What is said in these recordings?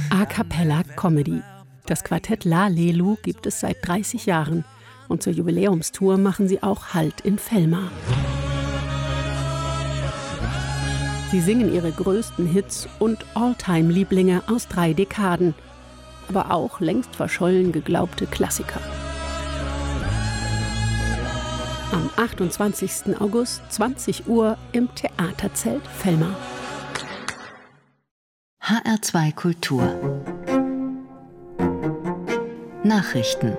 A Cappella Comedy. Das Quartett La Lelu gibt es seit 30 Jahren. Und zur Jubiläumstour machen sie auch Halt in Velmar. Sie singen ihre größten Hits und Alltime-Lieblinge aus 3 Dekaden. Aber auch längst verschollen geglaubte Klassiker. Am 28. August, 20 Uhr im Theaterzelt Velmar. HR2 Kultur. Nachrichten.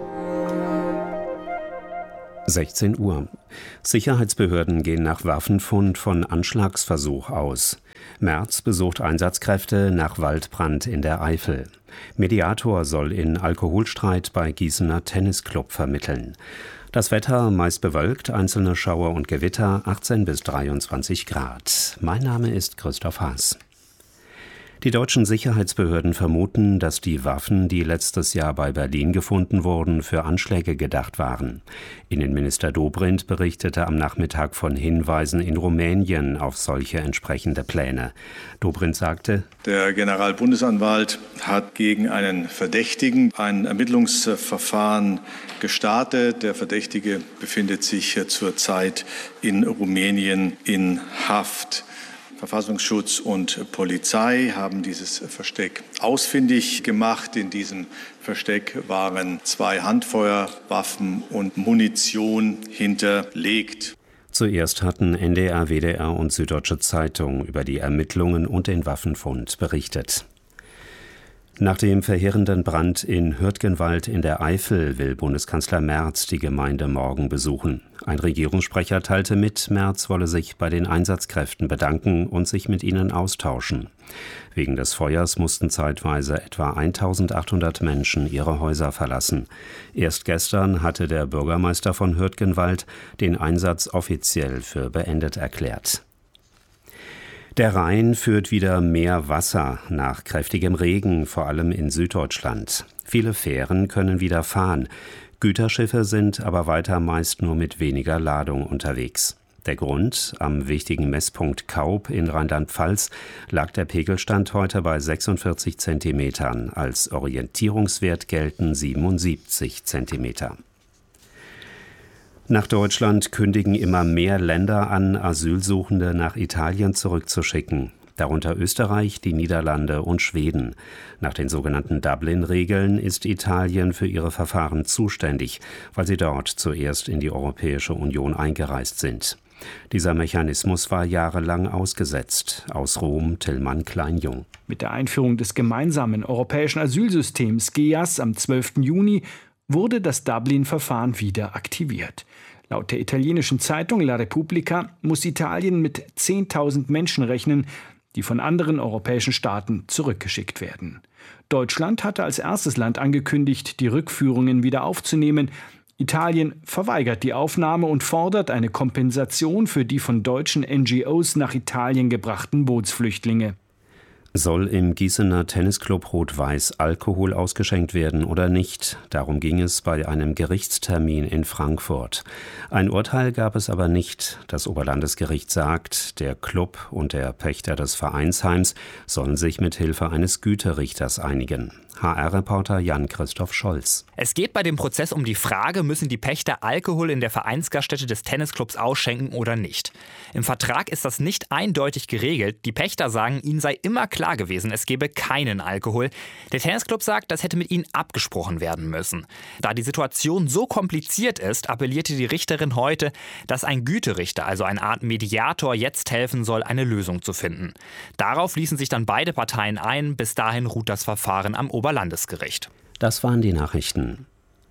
16 Uhr. Sicherheitsbehörden gehen nach Waffenfund von Anschlagsversuch aus. Merz besucht Einsatzkräfte nach Waldbrand in der Eifel. Mediator soll in Alkoholstreit bei Gießener Tennisclub vermitteln. Das Wetter meist bewölkt, einzelne Schauer und Gewitter, 18 bis 23 Grad. Mein Name ist Christoph Haas. Die deutschen Sicherheitsbehörden vermuten, dass die Waffen, die letztes Jahr bei Berlin gefunden wurden, für Anschläge gedacht waren. Innenminister Dobrindt berichtete am Nachmittag von Hinweisen in Rumänien auf solche entsprechende Pläne. Dobrindt sagte: Der Generalbundesanwalt hat gegen einen Verdächtigen ein Ermittlungsverfahren gestartet. Der Verdächtige befindet sich zurzeit in Rumänien in Haft. Verfassungsschutz und Polizei haben dieses Versteck ausfindig gemacht. In diesem Versteck waren 2 Handfeuerwaffen und Munition hinterlegt. Zuerst hatten NDR, WDR und Süddeutsche Zeitung über die Ermittlungen und den Waffenfund berichtet. Nach dem verheerenden Brand in Hürtgenwald in der Eifel will Bundeskanzler Merz die Gemeinde morgen besuchen. Ein Regierungssprecher teilte mit, Merz wolle sich bei den Einsatzkräften bedanken und sich mit ihnen austauschen. Wegen des Feuers mussten zeitweise etwa 1.800 Menschen ihre Häuser verlassen. Erst gestern hatte der Bürgermeister von Hürtgenwald den Einsatz offiziell für beendet erklärt. Der Rhein führt wieder mehr Wasser nach kräftigem Regen, vor allem in Süddeutschland. Viele Fähren können wieder fahren. Güterschiffe sind aber weiter meist nur mit weniger Ladung unterwegs. Der Grund: am wichtigen Messpunkt Kaub in Rheinland-Pfalz lag der Pegelstand heute bei 46 Zentimetern. Als Orientierungswert gelten 77 Zentimeter. Nach Deutschland kündigen immer mehr Länder an, Asylsuchende nach Italien zurückzuschicken. Darunter Österreich, die Niederlande und Schweden. Nach den sogenannten Dublin-Regeln ist Italien für ihre Verfahren zuständig, weil sie dort zuerst in die Europäische Union eingereist sind. Dieser Mechanismus war jahrelang ausgesetzt. Aus Rom Tillmann Kleinjung. Mit der Einführung des gemeinsamen europäischen Asylsystems GEAS am 12. Juni wurde das Dublin-Verfahren wieder aktiviert. Laut der italienischen Zeitung La Repubblica muss Italien mit 10.000 Menschen rechnen, die von anderen europäischen Staaten zurückgeschickt werden. Deutschland hatte als erstes Land angekündigt, die Rückführungen wieder aufzunehmen. Italien verweigert die Aufnahme und fordert eine Kompensation für die von deutschen NGOs nach Italien gebrachten Bootsflüchtlinge. Soll im Gießener Tennisclub Rot-Weiß Alkohol ausgeschenkt werden oder nicht? Darum ging es bei einem Gerichtstermin in Frankfurt. Ein Urteil gab es aber nicht. Das Oberlandesgericht sagt, der Club und der Pächter des Vereinsheims sollen sich mit Hilfe eines Güterichters einigen. HR-Reporter Jan-Christoph Scholz. Es geht bei dem Prozess um die Frage, müssen die Pächter Alkohol in der Vereinsgaststätte des Tennisclubs ausschenken oder nicht. Im Vertrag ist das nicht eindeutig geregelt. Die Pächter sagen, ihnen sei immer klar gewesen, es gebe keinen Alkohol. Der Tennisclub sagt, das hätte mit ihnen abgesprochen werden müssen. Da die Situation so kompliziert ist, appellierte die Richterin heute, dass ein Güterichter, also eine Art Mediator, jetzt helfen soll, eine Lösung zu finden. Darauf ließen sich dann beide Parteien ein. Bis dahin ruht das Verfahren am Oberlandesgericht. Das waren die Nachrichten.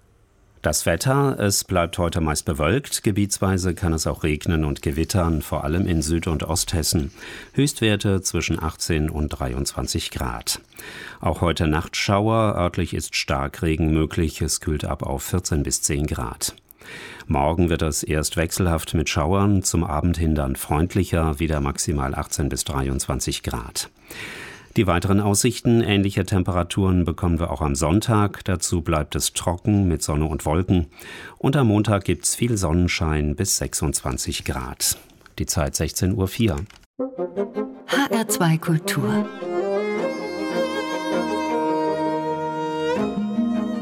Das Wetter: Es bleibt heute meist bewölkt. Gebietsweise kann es auch regnen und gewittern, vor allem in Süd- und Osthessen. Höchstwerte zwischen 18 und 23 Grad. Auch heute Nacht Schauer, örtlich ist Starkregen möglich. Es kühlt ab auf 14 bis 10 Grad. Morgen wird es erst wechselhaft mit Schauern, zum Abend hin dann freundlicher, wieder maximal 18 bis 23 Grad. Die weiteren Aussichten: ähnliche Temperaturen bekommen wir auch am Sonntag. Dazu bleibt es trocken mit Sonne und Wolken. Und am Montag gibt es viel Sonnenschein bis 26 Grad. Die Zeit 16:04 Uhr. HR2 Kultur.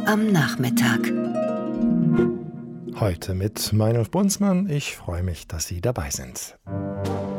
am Nachmittag. Heute mit Meinolf Bunzmann. Ich freue mich, dass Sie dabei sind.